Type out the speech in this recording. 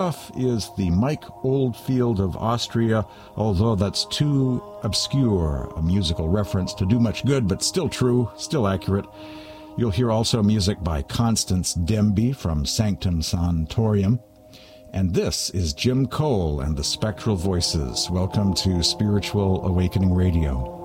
Is the Mike Oldfield of Austria, although that's too obscure a musical reference to do much good, but still true, still accurate. You'll hear also music by Constance Demby from Sanctum Sanctorum. And this is Jim Cole and the Spectral Voices. Welcome to Spiritual Awakening Radio.